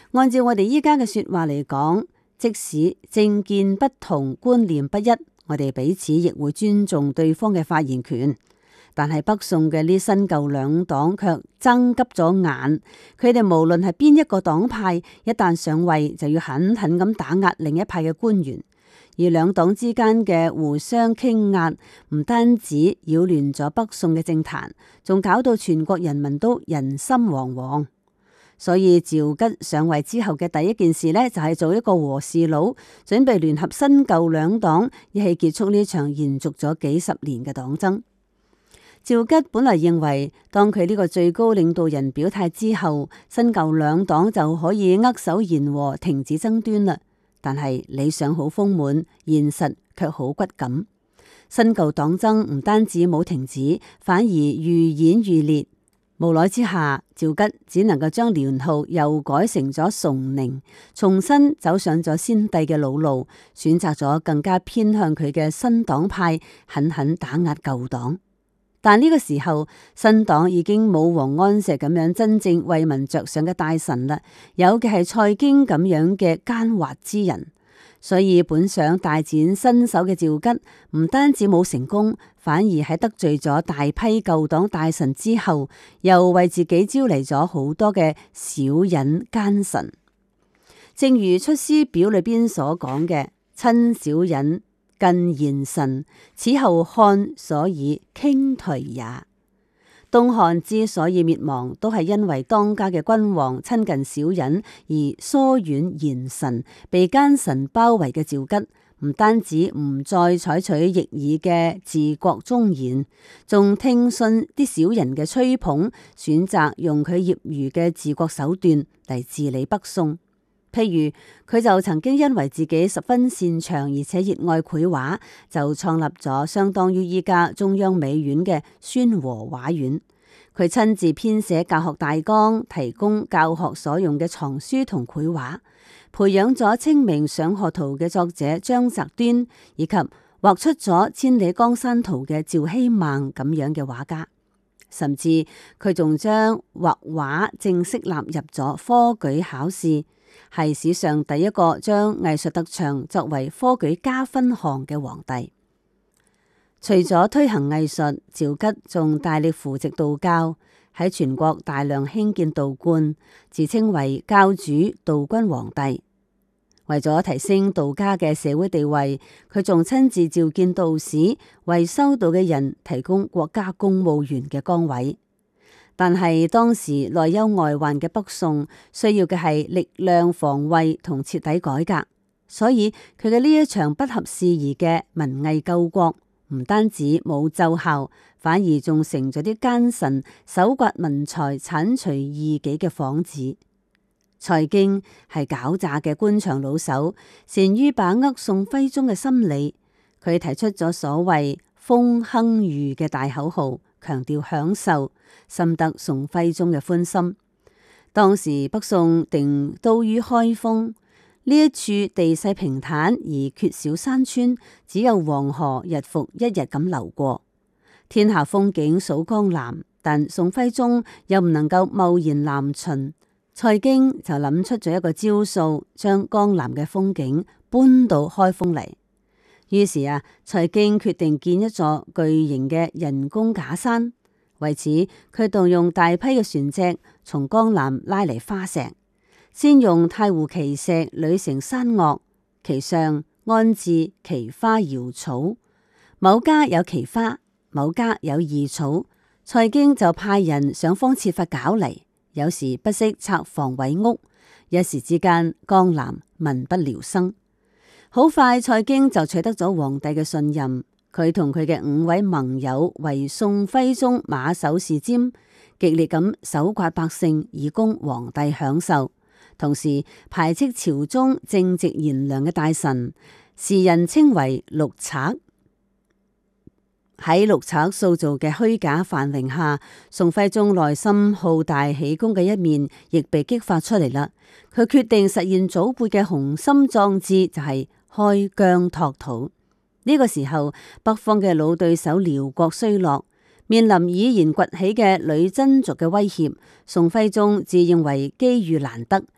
按照我哋依家嘅說話嚟講，即使政見不同、觀念不一，我哋彼此亦會尊重對方嘅發言權。但係北宋嘅呢新舊兩黨卻爭急咗眼，佢哋無論係邊一個黨派，一旦上位就要狠狠咁打壓另一派嘅官員。而兩黨之間嘅互相傾壓，唔單止擾亂咗北宋嘅政壇，仲搞到全國人民都人心惶惶。所以趙吉上位之後嘅第一件事呢，就係做一個和事佬，準備聯合新舊兩黨，一起結束呢場延續咗幾十年嘅黨爭。趙吉本來認為，當佢呢個最高領導人表態之後，新舊兩黨就可以握手言和，停止爭端啦。但係理想好豐滿，現實卻好骨感。新舊黨爭唔單止冇停止，反而愈演愈烈。無奈之下，趙吉只能夠將年號又改成咗崇寧，重新走上咗先帝嘅老路，選擇咗更加偏向佢嘅新黨派，狠狠打壓舊黨。但呢個時候，新黨已經冇王安石咁樣真正為民着想嘅大臣啦，有嘅係蔡京咁樣嘅奸猾之人。所以本想大展身手嘅趙吉，唔單止冇成功，反而喺得罪咗大批舊黨大臣之後，又為自己招嚟咗好多嘅小人奸臣。正如《出師表》裏邊所講嘅：親小人，近賢臣，此後漢所以傾頹也。東漢之所以滅亡，都係因為當家嘅君王親近小人而疏遠賢臣，被奸臣包圍嘅趙吉，唔單止唔再採取逆耳嘅治國忠言，仲聽信啲小人嘅吹捧，選擇用佢業餘嘅治國手段嚟治理北宋。譬如佢就曾經因為自己十分擅長而且熱愛繪畫，就創立咗相當於依家中央美院嘅宣和畫院。佢親自編寫教學大綱，提供教學所用嘅藏書同繪畫，培養咗清明上河圖嘅作者張擇端，以及畫出咗千里江山圖嘅趙希孟咁樣嘅畫家。甚至佢仲將畫畫正式納入咗科舉考試，係史上第一個將藝術特長作為科舉加分項嘅皇帝。除咗推行藝術，趙吉仲大力扶植道教，喺全國大量興建道觀，自稱為教主道君皇帝。為咗提升道家嘅社會地位，佢仲親自召見道士，為修道嘅人提供國家公務員嘅崗位。但係當時內憂外患嘅北宋，需要嘅係力量防衛同徹底改革，所以佢嘅呢一場不合時宜嘅文藝救國，唔單止冇奏效，反而仲成咗啲奸臣搜刮民財、剷除異己嘅幌子。蔡京係狡詐嘅官場老手，善於把握宋徽宗嘅心理。佢提出咗所謂風亨裕嘅大口號，強調享受，深得宋徽宗嘅歡心。當時北宋定都於開封，呢一處地勢平坦而缺少山川，只有黃河日復一日咁流過，天下風景數江南。但宋徽宗又唔能夠貿然南巡，蔡京就諗出咗一個招數，將江南嘅風景搬到開封嚟。於是蔡京決定建一座巨型嘅人工假山，為此佢動用大批嘅船隻從江南拉嚟花石，先用太湖奇石壘成山嶽，其上安置奇花瑤草，某家有奇花，某家有異草，蔡京就派人想方設法搞嚟。有時不惜拆房毀屋，一時之間江南民不聊生。好快蔡京就取得咗皇帝嘅信任，佢同佢嘅5位盟友為宋徽宗馬首是瞻，極力咁搜刮百姓以供皇帝享受，同時排斥朝中正直賢良嘅大臣，時人稱為陸賊。喺陸賊塑造嘅虛假繁榮下，宋徽宗內心好大喜功嘅一面亦被激發出嚟啦。佢決定實現祖輩嘅雄心壯志，就係開疆拓土。呢個時候，北方嘅老對手遼國衰落，面臨已然崛起嘅女真族嘅威脅，宋徽宗自認為機遇難得，